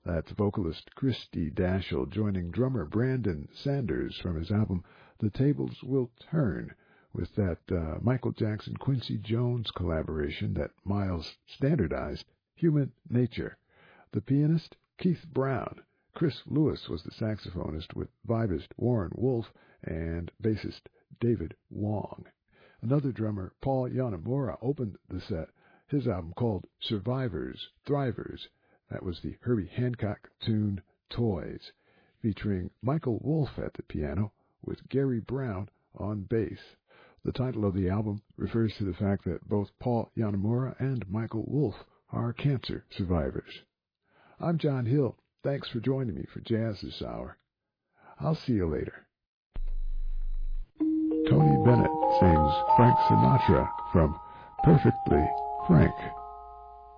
That's vocalist Christy Dashell joining drummer Brandon Sanders from his album The Tables Will Turn with that Michael Jackson-Quincy Jones collaboration that Miles standardized, Human Nature. The pianist, Keith Brown. Chris Lewis was the saxophonist with vibist Warren Wolf and bassist David Wong. Another drummer, Paul Yanamura, opened the set. His album called Survivors, Thrivers. That was the Herbie Hancock tune Toys, featuring Michael Wolf at the piano with Gary Brown on bass. The title of the album refers to the fact that both Paul Yanamura and Michael Wolf are cancer survivors. I'm John Hill. Thanks for joining me for Jazz this hour. I'll see you later. Tony Bennett sings Frank Sinatra from Perfectly Frank.